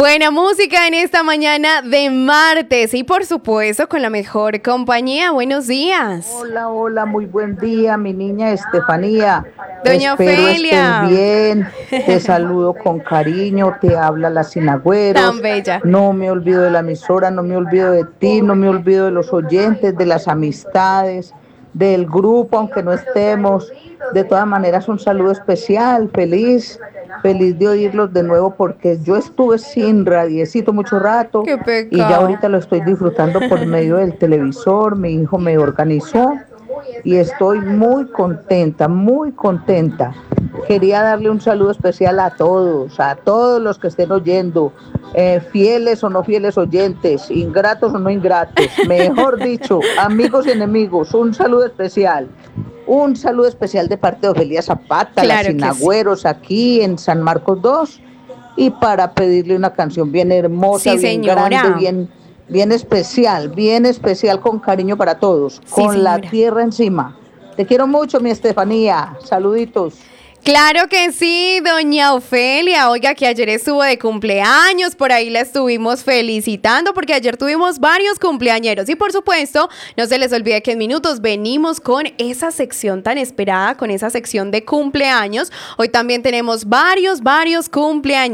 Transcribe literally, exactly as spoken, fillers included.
Buena música en esta mañana de martes y por supuesto con la mejor compañía. Buenos días. Hola, hola, muy buen día, mi niña Estefanía. Doña Espero estés Ofelia. bien. Te saludo con cariño. Te habla la Sin Tan Agüeros. bella. No me olvido de la emisora, no me olvido de ti, no me olvido de los oyentes, de las amistades, del grupo, aunque no estemos. De todas maneras, un saludo especial, feliz, feliz de oírlos de nuevo porque yo estuve sin radiecito mucho rato Qué y ya pecado. ahorita lo estoy disfrutando por medio del televisor. Mi hijo me organizó y estoy muy contenta, muy contenta. Quería darle un saludo especial a todos, a todos los que estén oyendo, eh, fieles o no fieles oyentes, ingratos o no ingratos, mejor dicho, amigos y enemigos, un saludo especial. Un saludo especial de parte de Ofelia Zapata, la Claro Sin que sí. Agüeros, aquí en San Marcos dos, y para pedirle una canción bien hermosa, Sí, bien grande, señora. bien, bien especial, bien especial con cariño para todos, Sí, con la señora. tierra encima. Te quiero mucho, mi Estefanía. Saluditos. Claro que sí, doña Ofelia. Oiga, que ayer estuvo de cumpleaños, por ahí la estuvimos felicitando porque ayer tuvimos varios cumpleañeros y por supuesto, no se les olvide que en minutos venimos con esa sección tan esperada, con esa sección de cumpleaños. Hoy también tenemos varios, varios cumpleaños.